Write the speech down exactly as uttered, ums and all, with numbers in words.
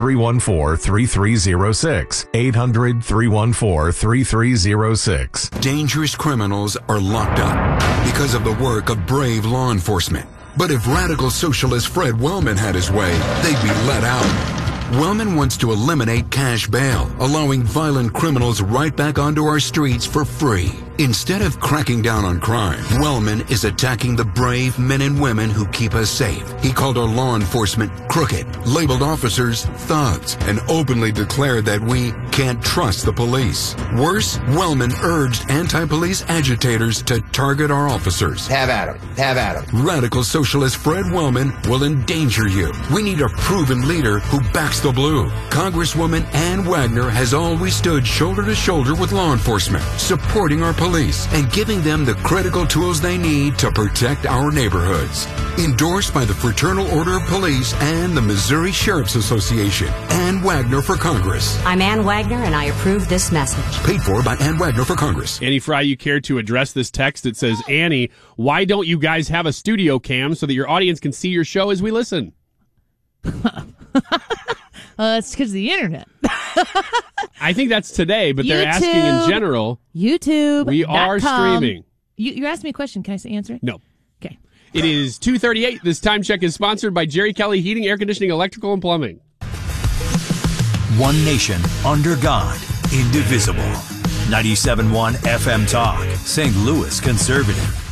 three one four, three three zero six. eight hundred, three one four, three three zero six. Dangerous criminals are locked up because of the work of brave law enforcement. But if radical socialist Fred Wellman had his way, they'd be let out. Wellman wants to eliminate cash bail, allowing violent criminals right back onto our streets for free. Instead of cracking down on crime, Wellman is attacking the brave men and women who keep us safe. He called our law enforcement crooked, labeled officers thugs, and openly declared that we can't trust the police. Worse, Wellman urged anti-police agitators to target our officers. Have at him. Have at him. Radical socialist Fred Wellman will endanger you. We need a proven leader who backs the blue. Congresswoman Ann Wagner has always stood shoulder to shoulder with law enforcement, supporting our police and giving them the critical tools they need to protect our neighborhoods. Endorsed by the Fraternal Order of Police and the Missouri Sheriff's Association. Ann Wagner for Congress. I'm Ann Wagner, and I approve this message. Paid for by Ann Wagner for Congress. Annie Fry, you care to address this text? It says, Annie, why don't you guys have a studio cam so that your audience can see your show as we listen? Uh, it's because of the internet. I think that's today, but they're YouTube, asking in general. YouTube. We are streaming. You, you asked me a question. Can I answer it? No. Okay. It is two thirty-eight. This time check is sponsored by Jerry Kelly Heating, Air Conditioning, Electrical, and Plumbing. One nation, under God, indivisible. ninety-seven point one F M Talk, Saint Louis Conservative.